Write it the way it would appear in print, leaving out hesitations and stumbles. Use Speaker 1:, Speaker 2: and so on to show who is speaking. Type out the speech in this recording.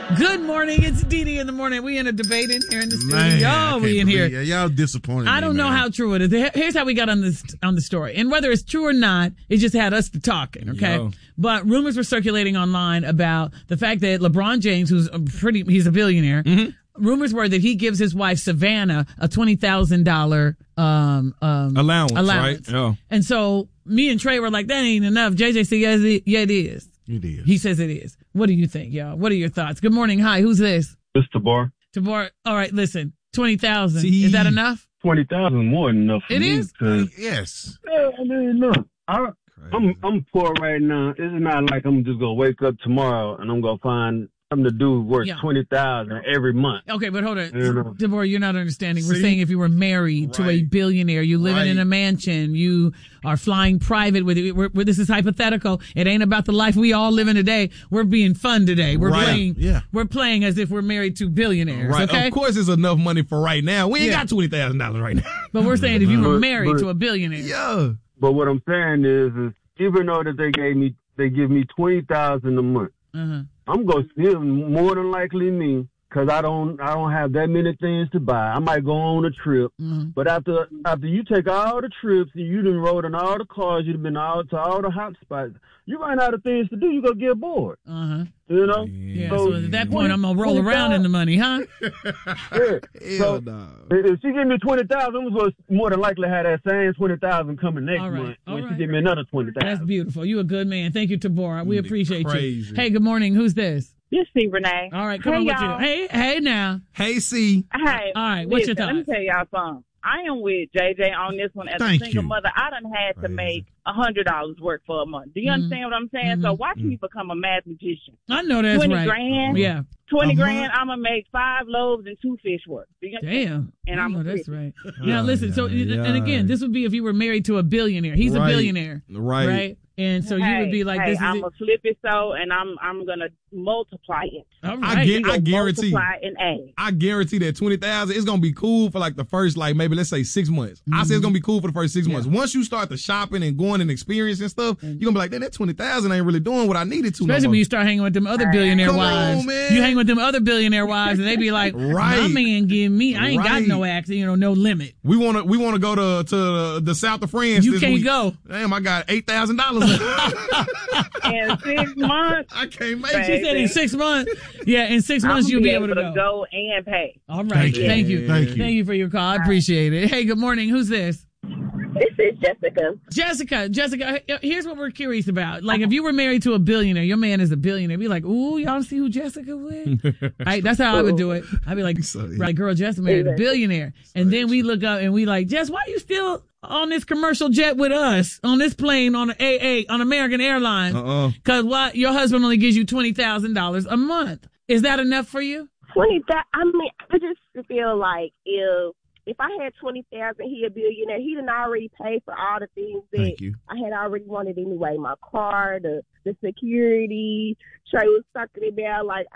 Speaker 1: Good morning. It's Dee in the morning. We in a debate in here in the studio. We in here.
Speaker 2: Y'all disappointed.
Speaker 1: I don't know how true it is. Here's how we got on the story. And whether it's true or not, it just had us talking, okay? Yo. But rumors were circulating online about the fact that LeBron James, he's a billionaire. Mm-hmm. Rumors were that he gives his wife Savannah a $20,000 allowance,
Speaker 3: right?
Speaker 1: Yeah. And so me and Trey were like, that ain't enough. JJ said, yeah, it is.
Speaker 2: It is.
Speaker 1: He says it is. What do you think, y'all? What are your thoughts? Good morning. Hi, who's this?
Speaker 4: It's Tabar.
Speaker 1: Tabar. All right, listen. 20,000. Is that enough?
Speaker 4: 20,000 more than enough.
Speaker 1: It is?
Speaker 2: Yes.
Speaker 4: Yeah, I mean, look, I'm poor right now. It's not like I'm just gonna wake up tomorrow and I'm gonna find something to do worth $20,000 every month.
Speaker 1: Okay, but hold on, Deborah, you're not understanding. We're saying if you were married to a billionaire, you living in a mansion, you are flying private with it. This is hypothetical. It ain't about the life we all live in today. We're being fun today. We're playing. Yeah. We're playing as if we're married to billionaires.
Speaker 3: Right.
Speaker 1: Okay.
Speaker 3: Of course, it's enough money for right now. We ain't got $20,000 right now.
Speaker 1: But we're saying if you were married to a billionaire.
Speaker 3: Yeah.
Speaker 4: But what I'm saying is even though that they give me $20,000 a month.
Speaker 1: Uh-huh.
Speaker 4: I'm gonna still more than likely me, because I don't have that many things to buy. I might go on a trip, but after you take all the trips and you done rode in all the cars, you've been out to all the hot spots, you run out of things to do. You gonna get bored.
Speaker 1: Uh-huh.
Speaker 4: You know.
Speaker 1: Yeah. So at that point, I'm gonna roll around in the money, huh?
Speaker 4: Yeah. So if she give me $20,000, I'm gonna more than likely have that same $20,000 coming next month when she give me another $20,000.
Speaker 1: That's beautiful. You a good man. Thank you, Tabora. We appreciate you. Hey, good morning. Who's this?
Speaker 5: This C Renee.
Speaker 1: All right, come on with you. Hey now.
Speaker 3: Hey C.
Speaker 5: Hey.
Speaker 1: All right, what's your thoughts?
Speaker 5: Let me tell y'all something. I am with JJ on this one. As a single mother, I done had to make $100 work for a month. Do you understand what I'm saying? Mm-hmm. So watch me become a mathematician.
Speaker 1: I know that's
Speaker 5: 20
Speaker 1: right.
Speaker 5: grand.
Speaker 1: Yeah.
Speaker 5: 20 grand, I'm going to make 5 loaves and 2 fish work.
Speaker 1: Damn.
Speaker 5: And I'm
Speaker 1: that's right. Now listen, and again, this would be if you were married to a billionaire. He's a billionaire.
Speaker 3: Right.
Speaker 1: And so you would be like, this is
Speaker 5: I'm going to flip it and I'm going to multiply it.
Speaker 1: All right.
Speaker 3: I guarantee.
Speaker 5: Multiply an A.
Speaker 3: I guarantee that 20,000 is going to be cool for like the first, maybe let's say 6 months. Mm-hmm. I say it's going to be cool for the first 6 months. Once you start the shopping and going and experiencing stuff, you're going to be like, that 20,000 ain't really doing what I needed to.
Speaker 1: Especially when you start hanging with them other billionaire wives.
Speaker 3: On, man.
Speaker 1: You hang with them other billionaire wives and they be like, my man give me, I ain't got no accent, no limit.
Speaker 3: We want to go to the south of France.
Speaker 1: You can't go.
Speaker 3: Damn, I got $8,000.
Speaker 5: In 6 months.
Speaker 3: I can't make it.
Speaker 1: She said in 6 months. Yeah, in 6 months you'll be able to
Speaker 5: go and pay.
Speaker 1: All right. Thank you. Thank you for your call. I appreciate it. Hey, good morning. Who's this?
Speaker 6: This is Jessica.
Speaker 1: Jessica, here's what we're curious about. Like, if you were married to a billionaire, your man is a billionaire, be like, ooh, y'all see who Jessica with? Right, that's how I would do it. I'd be like, girl, Jessica married a billionaire. And then we look up and we like, Jess, why are you still on this commercial jet with us, on this plane, on on American Airlines? Because your husband only gives you $20,000 a month. Is that enough for you?
Speaker 6: I just feel like if I had $20,000, he a billionaire. He done already paid for all the things that I had already wanted anyway. My car, the security. Trey was talking about like